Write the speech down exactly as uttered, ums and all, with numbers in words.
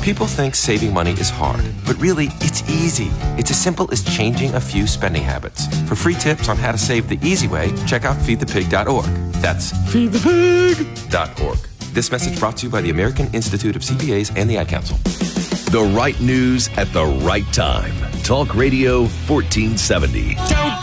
People think saving money is hard, but really, it's easy. It's as simple as changing a few spending habits. For free tips on how to save the easy way, check out feed the pig dot org. That's feed the pig dot org. This message brought to you by the American Institute of C P As and the Ad Council. The right news at the right time. Talk Radio fourteen seventy.